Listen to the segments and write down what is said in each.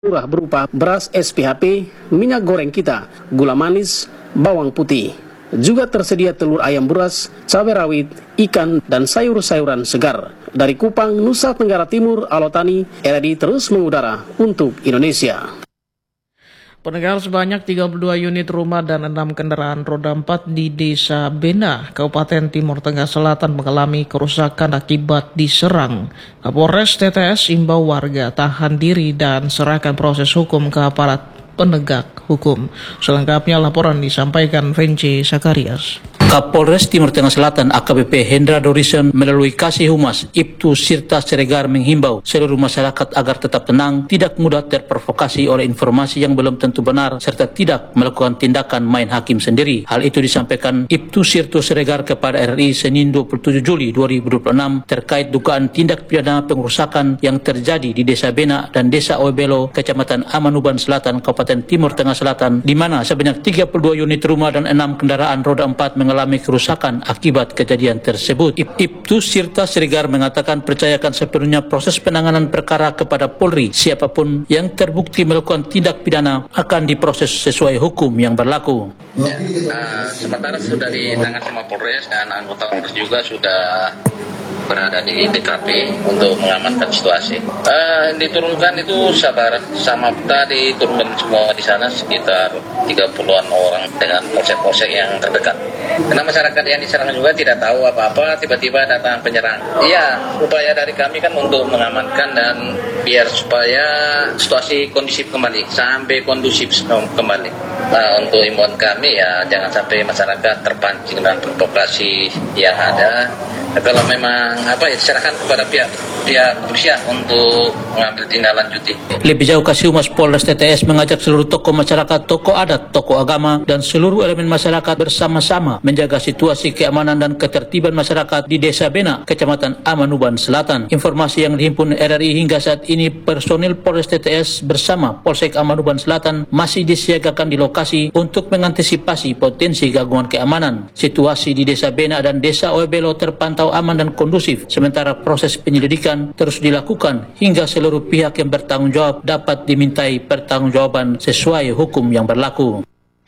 murah berupa beras SPHP, minyak goreng kita, gula manis, bawang putih. Juga tersedia telur ayam buras, cabai rawit, ikan, dan sayur-sayuran segar. Dari Kupang, Nusa Tenggara Timur, Alotani, RRI terus mengudara untuk Indonesia. Pendengar, sebanyak 32 unit rumah dan 6 kendaraan roda 4 di Desa Bena, Kabupaten Timur Tengah Selatan mengalami kerusakan akibat diserang. Kapolres TTS imbau warga tahan diri dan serahkan proses hukum ke aparat penegak hukum. Selengkapnya laporan disampaikan Vence Sakarias. Kapolres Timur Tengah Selatan AKBP Hendra Dorison melalui Kasih Humas Ibtu Sirta Siregar menghimbau seluruh masyarakat agar tetap tenang, tidak mudah terprovokasi oleh informasi yang belum tentu benar, serta tidak melakukan tindakan main hakim sendiri. Hal itu disampaikan Ibtu Sirta Siregar kepada RRI Senin 27 Juli 2026 terkait dugaan tindak pidana pengerusakan yang terjadi di Desa Bena dan Desa Oebelo, Kecamatan Amanuban Selatan, Kabupaten Timur Tengah Selatan, di mana sebanyak 32 unit rumah dan 6 kendaraan roda 4 mengalami kerusakan akibat kejadian tersebut. Ibtu Sirta Siregar mengatakan percayakan sepenuhnya proses penanganan perkara kepada Polri. Siapapun yang terbukti melakukan tindak pidana akan diproses sesuai hukum yang berlaku. Ya, sementara sudah ditangani sama Polres dan anggota Polres juga sudah berada di TKP untuk mengamankan situasi. Diturunkan itu sama tadi diturunkan semua di sana sekitar 30-an orang dengan polsek-polsek yang terdekat. Karena masyarakat yang diserang juga tidak tahu apa-apa, tiba-tiba datang penyerang. Iya, upaya dari kami kan untuk mengamankan dan biar supaya situasi kondusif kembali, sampai kondusif kembali. Nah, untuk imbauan kami ya jangan sampai masyarakat terpancing dan provokasi yang ada. Kalau memang diserahkan kepada pihak kepolisian untuk mengambil tindak lanjuti. Lebih jauh, Kasih Humas Polres TTS mengajak seluruh tokoh masyarakat, tokoh adat, tokoh agama, dan seluruh elemen masyarakat bersama-sama menjaga situasi keamanan dan ketertiban masyarakat di Desa Bena, Kecamatan Amanuban Selatan. Informasi yang dihimpun RRI hingga saat ini, personil Polres TTS bersama Polsek Amanuban Selatan masih disiagakan di lokasi untuk mengantisipasi potensi gangguan keamanan. Situasi di Desa Bena dan Desa Oebelo terpantau aman dan kondusif, sementara proses penyelidikan terus dilakukan hingga seluruh pihak yang bertanggung jawab dapat dimintai pertanggungjawaban sesuai hukum yang berlaku.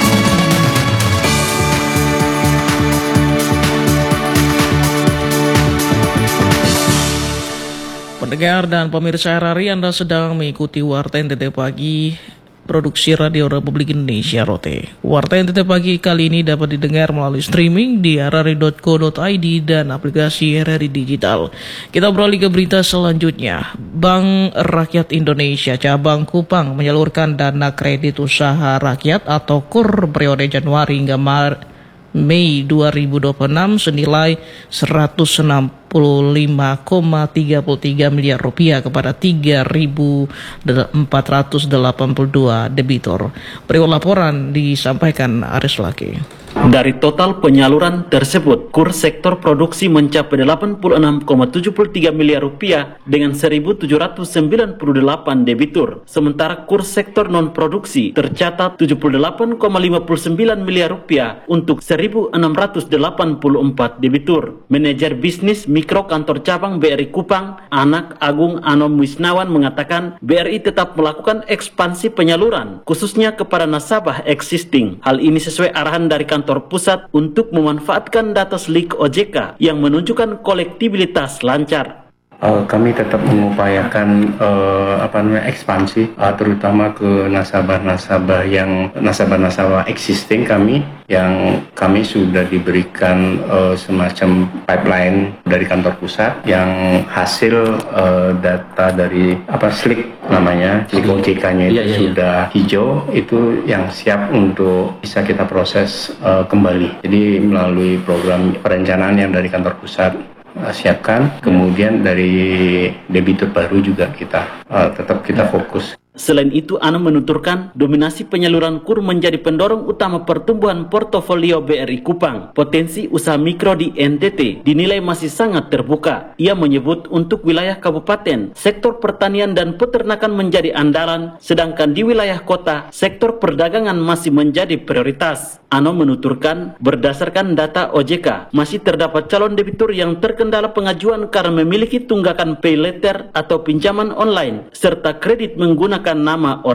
Pendengar dan pemirsa RRI, Anda sedang mengikuti Warta NTT Pagi Produksi Radio Republik Indonesia Rote. Warta NTT Pagi kali ini dapat didengar melalui streaming di rri.co.id dan aplikasi RRI Digital. Kita beralih ke berita selanjutnya. Bank Rakyat Indonesia Cabang Kupang menyalurkan dana kredit usaha rakyat atau KUR periode Januari hingga Mei 2026 senilai 165,33 miliar rupiah kepada 3.482 debitur. Berikut laporan disampaikan Aris Laki. Dari total penyaluran tersebut, KUR sektor produksi mencapai 86,73 miliar rupiah dengan 1.798 debitur. Sementara KUR sektor non-produksi tercatat 78,59 miliar rupiah untuk 1.684 debitur. Manajer bisnis mikro kantor cabang BRI Kupang, Anak Agung Anom Wisnawan mengatakan BRI tetap melakukan ekspansi penyaluran, khususnya kepada nasabah existing. Hal ini sesuai arahan dari kantor pusat untuk memanfaatkan data SLIK OJK yang menunjukkan kolektibilitas lancar. Kami tetap mengupayakan ekspansi, terutama ke nasabah-nasabah existing kami yang kami sudah diberikan semacam pipeline dari kantor pusat yang hasil data dari SLIK namanya, SLIK OJK-nya itu sudah hijau, itu yang siap untuk bisa kita proses kembali. Jadi melalui program perencanaan yang dari kantor pusat siapkan, kemudian dari debitur baru juga tetap kita fokus. Selain itu, Ana menuturkan dominasi penyaluran KUR menjadi pendorong utama pertumbuhan portofolio BRI Kupang. Potensi usaha mikro di NTT dinilai masih sangat terbuka. Ia menyebut untuk wilayah kabupaten, sektor pertanian dan peternakan menjadi andalan, sedangkan di wilayah kota, sektor perdagangan masih menjadi prioritas. Ano menuturkan, berdasarkan data OJK, masih terdapat calon debitur yang terkendala pengajuan karena memiliki tunggakan pay letter atau pinjaman online, serta kredit menggunakan menggunakan nama